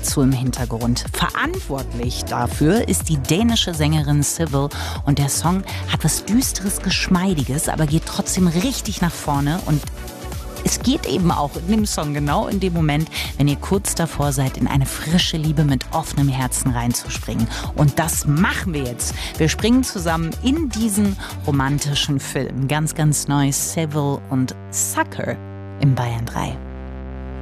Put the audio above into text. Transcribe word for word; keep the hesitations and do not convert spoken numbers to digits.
dazu im Hintergrund. Verantwortlich dafür ist die dänische Sängerin Sibel und der Song hat was Düsteres, Geschmeidiges, aber geht trotzdem richtig nach vorne und es geht eben auch in dem Song genau in dem Moment, wenn ihr kurz davor seid, in eine frische Liebe mit offenem Herzen reinzuspringen. Und das machen wir jetzt. Wir springen zusammen in diesen romantischen Film. Ganz, ganz neu, Sibel und Sucker im Bayern drei.